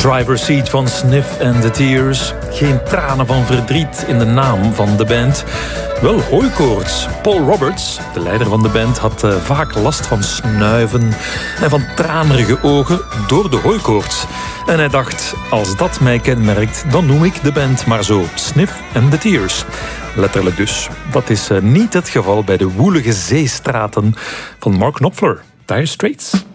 Driver's Seat van Sniff and the Tears. Geen tranen van verdriet in de naam van de band. Wel hooikoorts. Paul Roberts, de leider van de band, had vaak last van snuiven en van tranerige ogen door de hooikoorts. En hij dacht, als dat mij kenmerkt, dan noem ik de band maar zo. Sniff and the Tears. Letterlijk dus. Dat is niet het geval bij de woelige zeestraten van Mark Knopfler. Dire Straits.